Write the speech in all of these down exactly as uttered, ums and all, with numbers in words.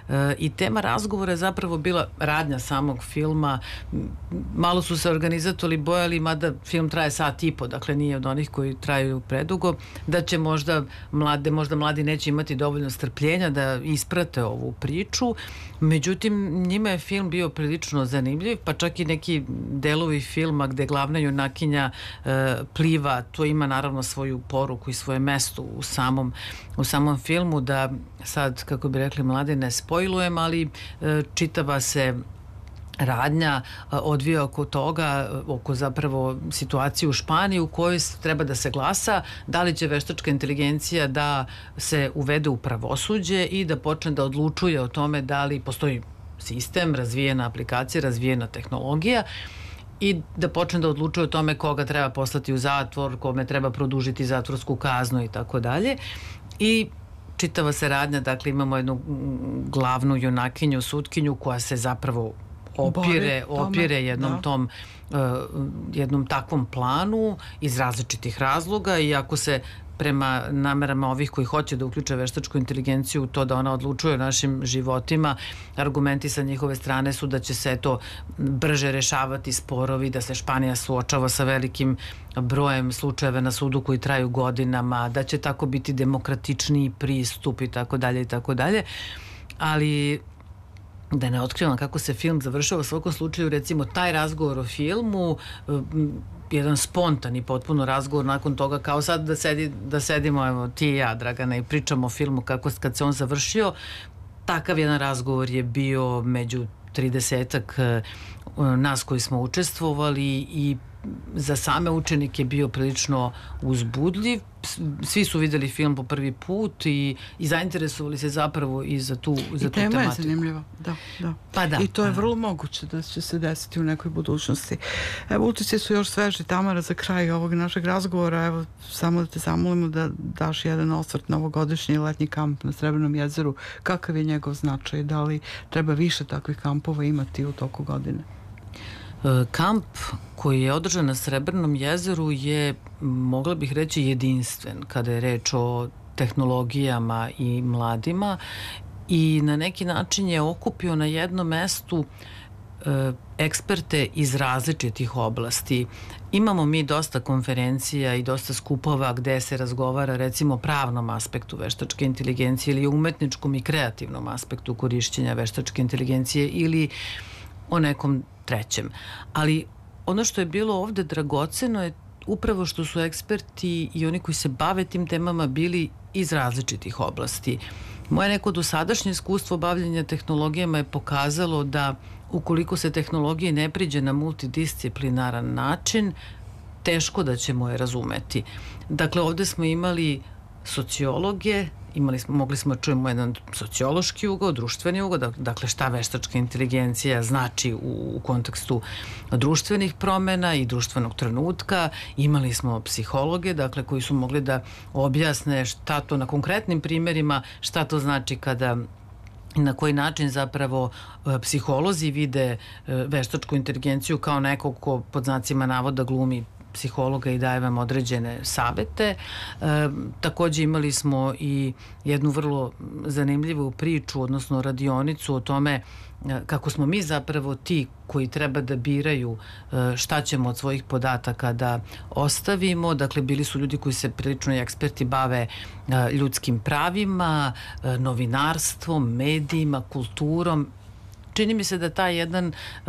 e, i tema razgovora je zapravo bila radnja samog filma. Malo su se organizatori bojali, mada film traje sat i po, dakle nije od onih koji traju predugo, da će možda mlade, možda mladi neće imati dovoljno strpljenja da isprate ovu priču. Međutim, njima je film bio prilično zanimljiv, pa čak i neki delovi filma gde glavna junakinja e, pliva, to ima naravno svoju poruku i svoje mesto u samom, u samom filmu, da sad, kako bi rekli mladi, ne spojlujem, ali e, čitava se radnja odvija oko toga, oko zapravo situacije u Španiji u kojoj treba da se glasa da li će veštačka inteligencija da se uvede u pravosuđe i da počne da odlučuje o tome da li postoji sistem, razvijena aplikacija, razvijena tehnologija i da počne da odlučuje o tome koga treba poslati u zatvor, kome treba produžiti zatvorsku kaznu i tako dalje. I čitava se radnja, dakle imamo jednu glavnu junakinju, sutkinju koja se zapravo opire, opire jednom tom uh, jednom takvom planu iz različitih razloga, i ako se prema namerama ovih koji hoće da uključe veštačku inteligenciju u to da ona odlučuje o našim životima, argumenti sa njihove strane su da će se to brže rešavati sporovi, da se Španija suočava sa velikim brojem slučajeva na sudu koji traju godinama, da će tako biti demokratičniji pristup i tako dalje i tako dalje. Ali da ne otkrivam kako se film završava, u svakom slučaju, recimo, taj razgovor o filmu, jedan spontani potpuno razgovor nakon toga, kao sad da, sedi, da sedimo, evo, ti i ja, Dragana, i pričamo o filmu kako, kad se on završio, takav jedan razgovor je bio među tridesetak nas koji smo učestvovali i za same učenike je bio prilično uzbudljiv. Svi su videli film po prvi put i, i zainteresovali se zapravo i za tu, za I tu tematiku. I tema je zanimljiva, da, da. Pa da. I to je pa. vrlo moguće da će se desiti u nekoj budućnosti. Evo, utisci su još sveži. Tamara, za kraj ovog našeg razgovora, evo, samo da te zamolimo da daš jedan osvrt na ovogodišnji letnji kamp na Srebrnom jezeru. Kakav je njegov značaj? Da li treba više takvih kampova imati u toku godine? Kamp koji je održan na Srebrnom jezeru je, mogla bih reći, jedinstven kada je reč o tehnologijama i mladima, i na neki način je okupio na jednom mestu e, eksperte iz različitih oblasti. Imamo mi dosta konferencija i dosta skupova gde se razgovara, recimo, o pravnom aspektu veštačke inteligencije ili o umetničkom i kreativnom aspektu korišćenja veštačke inteligencije ili o nekom trećem. Ali ono što je bilo ovde dragoceno je upravo što su eksperti i oni koji se bave tim temama bili iz različitih oblasti. Moje neko dosadašnje iskustvo bavljenja tehnologijama je pokazalo da ukoliko se tehnologije ne priđe na multidisciplinaran način, teško da ćemo je razumeti. Dakle, ovde smo imali sociologe, imali smo, mogli smo čujemo jedan sociološki ugao, društveni ugao, dakle šta veštačka inteligencija znači u, u kontekstu društvenih promena i društvenog trenutka. Imali smo psihologe, dakle, koji su mogli da objasne šta to na konkretnim primjerima, šta to znači kada, na koji način zapravo psiholozi vide veštačku inteligenciju kao nekog ko pod znacima navoda glumi psihologa i daje vam određene savete. E, takođe imali smo i jednu vrlo zanimljivu priču, odnosno radionicu o tome kako smo mi zapravo ti koji treba da biraju šta ćemo od svojih podataka da ostavimo. Dakle, bili su ljudi koji se prilično i eksperti bave ljudskim pravima, novinarstvom, medijima, kulturom. Čini mi se da taj jedan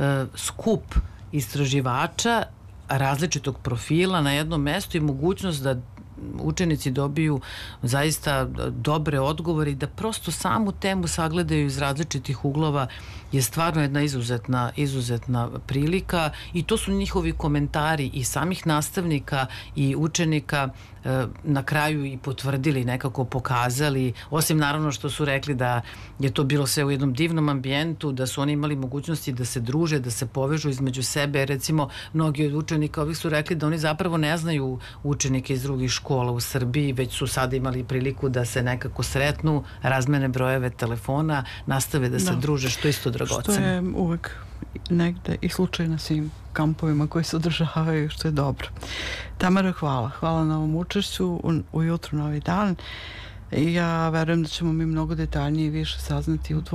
skup istraživača različitog profila na jednom mestu i mogućnost da učenici dobiju zaista dobre odgovore i da prosto samu temu sagledaju iz različitih uglova je stvarno jedna izuzetna, izuzetna prilika, i to su njihovi komentari i samih nastavnika i učenika na kraju i potvrdili, nekako pokazali, osim naravno što su rekli da je to bilo sve u jednom divnom ambijentu, da su oni imali mogućnosti da se druže, da se povežu između sebe. Recimo, mnogi od učenika ovih su rekli da oni zapravo ne znaju učenike iz drugih škola u Srbiji, već su sada imali priliku da se nekako sretnu, razmene brojeve telefona, nastave da se da. druže, što isto dragoceno. Što je uvek negde i slučaj na svim kampovima koji se održavaju, što je dobro. Tamara, hvala. Hvala na ovom učešću u, ujutru na ovaj dan. Ja verujem da ćemo mi mnogo detaljnije i više saznati u